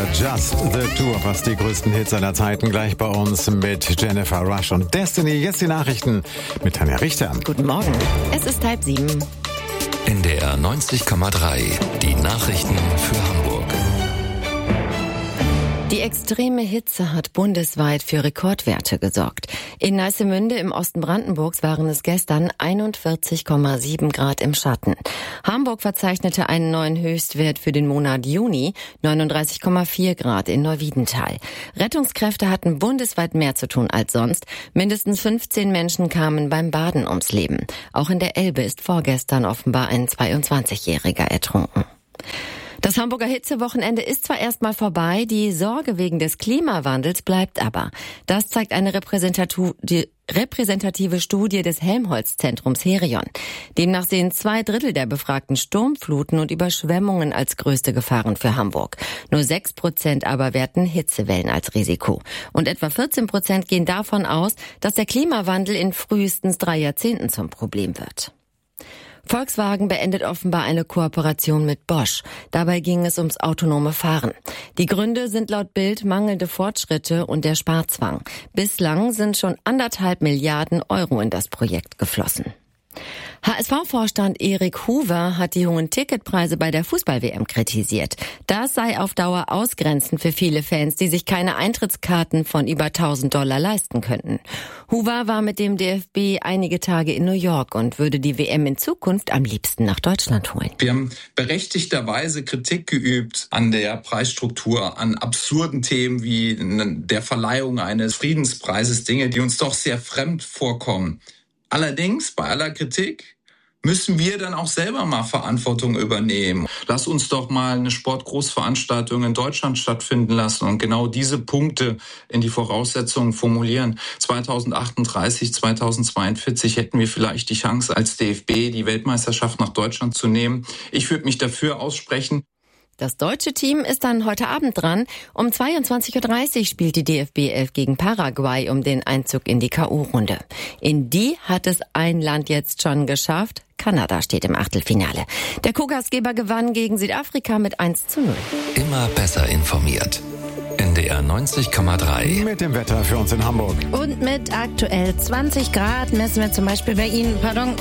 Just the Two, was die größten Hits aller Zeiten, gleich bei uns mit Jennifer Rush und Destiny. Jetzt die Nachrichten mit Tanja Richter. Guten Morgen, es ist 6:30. NDR 90,3, die Nachrichten für Hamburg. Die extreme Hitze hat bundesweit für Rekordwerte gesorgt. In Neissemünde im Osten Brandenburgs waren es gestern 41,7 Grad im Schatten. Hamburg verzeichnete einen neuen Höchstwert für den Monat Juni, 39,4 Grad in Neuwiedental. Rettungskräfte hatten bundesweit mehr zu tun als sonst. Mindestens 15 Menschen kamen beim Baden ums Leben. Auch in der Elbe ist vorgestern offenbar ein 22-Jähriger ertrunken. Das Hamburger Hitzewochenende ist zwar erstmal vorbei, die Sorge wegen des Klimawandels bleibt aber. Das zeigt eine repräsentative Studie des Helmholtz-Zentrums Herion. Demnach sehen 2/3 der Befragten Sturmfluten und Überschwemmungen als größte Gefahren für Hamburg. Nur 6% aber werten Hitzewellen als Risiko. Und etwa 14% gehen davon aus, dass der Klimawandel in frühestens 3 Jahrzehnten zum Problem wird. Volkswagen beendet offenbar eine Kooperation mit Bosch. Dabei ging es ums autonome Fahren. Die Gründe sind laut Bild mangelnde Fortschritte und der Sparzwang. Bislang sind schon 1,5 Milliarden Euro in das Projekt geflossen. HSV-Vorstand Erik Hoover hat die hohen Ticketpreise bei der Fußball-WM kritisiert. Das sei auf Dauer ausgrenzend für viele Fans, die sich keine Eintrittskarten von über $1.000 leisten könnten. Hoover war mit dem DFB einige Tage in New York und würde die WM in Zukunft am liebsten nach Deutschland holen. Wir haben berechtigterweise Kritik geübt an der Preisstruktur, an absurden Themen wie der Verleihung eines Friedenspreises, Dinge, die uns doch sehr fremd vorkommen. Allerdings, bei aller Kritik, müssen wir dann auch selber mal Verantwortung übernehmen. Lass uns doch mal eine Sportgroßveranstaltung in Deutschland stattfinden lassen und genau diese Punkte in die Voraussetzungen formulieren. 2038, 2042 hätten wir vielleicht die Chance als DFB, die Weltmeisterschaft nach Deutschland zu nehmen. Ich würde mich dafür aussprechen. Das deutsche Team ist dann heute Abend dran. Um 22:30 Uhr spielt die DFB 11 gegen Paraguay um den Einzug in die K.O.-Runde. In die hat es ein Land jetzt schon geschafft. Kanada steht im Achtelfinale. Der Co-Gastgeber gewann gegen Südafrika mit 1:0. Immer besser informiert. NDR 90,3. Mit dem Wetter für uns in Hamburg. Und mit aktuell 20 Grad messen wir zum Beispiel bei Ihnen,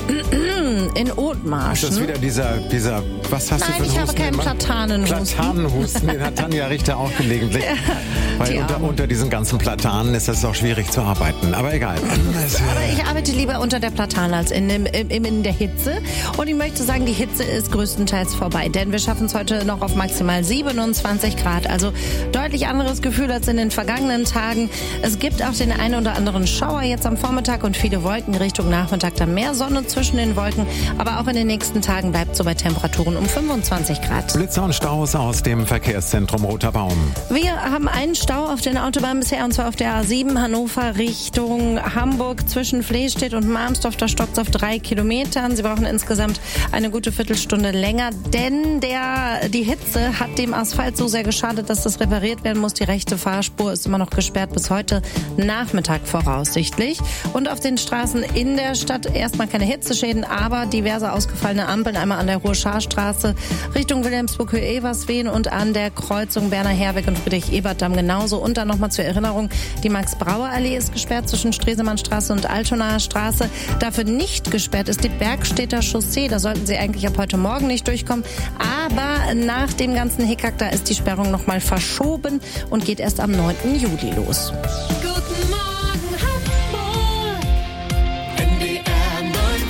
in Othmarschen. Ist das wieder dieser, was hast du für einen Husten? Nein, ich habe keinen Platanenhusten. Platanenhusten, den hat Tanja Richter auch gelegentlich. Weil unter diesen ganzen Platanen ist es auch schwierig zu arbeiten. Aber egal. Aber ich arbeite lieber unter der Platane als in der Hitze. Und ich möchte sagen, die Hitze ist größtenteils vorbei. Denn wir schaffen es heute noch auf maximal 27 Grad. Also deutlich anderes Gefühl als in den vergangenen Tagen. Es gibt auch den einen oder anderen Schauer jetzt am Vormittag und viele Wolken Richtung Nachmittag. Dann mehr Sonne zwischen den Wolken. Aber auch in den nächsten Tagen bleibt so bei Temperaturen um 25 Grad. Blitzer und Staus aus dem Verkehrszentrum Roter Baum. Wir haben einen Stau auf den Autobahnen bisher, und zwar auf der A7 Hannover Richtung Hamburg zwischen Flehstedt und Marmsdorf. Da stockt es auf 3 Kilometern. Sie brauchen insgesamt eine gute Viertelstunde länger, denn die Hitze hat dem Asphalt so sehr geschadet, dass das repariert werden muss. Die rechte Fahrspur ist immer noch gesperrt bis heute Nachmittag voraussichtlich. Und auf den Straßen in der Stadt erstmal keine Hitzeschäden, aber diverse ausgefallene Ampeln. Einmal an der Ruhr-Scharstraße Richtung Wilhelmsburg-Everswehen und an der Kreuzung Werner-Herweg und Friedrich-Ebert-Damm genauso. Und dann nochmal zur Erinnerung, die Max-Brauer-Allee ist gesperrt zwischen Stresemannstraße und Altonaer Straße. Dafür nicht gesperrt ist die Bergstädter Chaussee. Da sollten Sie eigentlich ab heute Morgen nicht durchkommen. Aber nach dem ganzen Hickhack, da ist die Sperrung nochmal verschoben und geht erst am 9. Juli los. Guten Morgen, Hamburg. NDR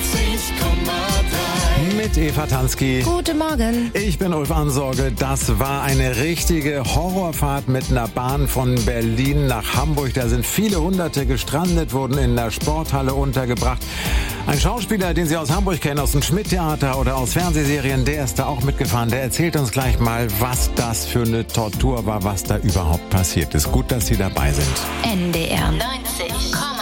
90,3. Mit Eva Tansky. Guten Morgen. Ich bin Ulf Ansorge. Das war eine richtige Horrorfahrt mit einer Bahn von Berlin nach Hamburg. Da sind viele Hunderte gestrandet, wurden in der Sporthalle untergebracht. Ein Schauspieler, den Sie aus Hamburg kennen, aus dem Schmidt-Theater oder aus Fernsehserien, der ist da auch mitgefahren. Der erzählt uns gleich mal, was das für eine Tortur war, was da überhaupt passiert ist. Gut, dass Sie dabei sind. NDR 90,3.